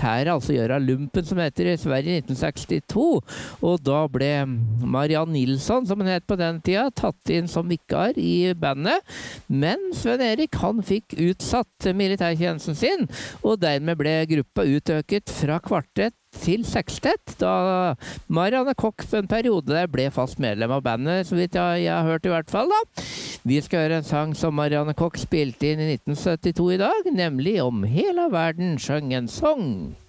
militæret, altså gjøre lumpen som heter i Sverige i 1962. Og da ble Mariann Nilsson, som hun het på den tida, tatt inn som vikar i bandet. Men Sven Erik, han fikk utsatt militærtjenesten sin, og dermed ble gruppa utøket fra kvartett til sekstett, da Marianne Koch for en periode der ble fast medlem av bandet, så vidt jeg har hørt i hvert fall da. Vi skal høre en sang som Marianne Koch spilte inn i 1972 i dag, nemlig Om hele verden skjøng en sång.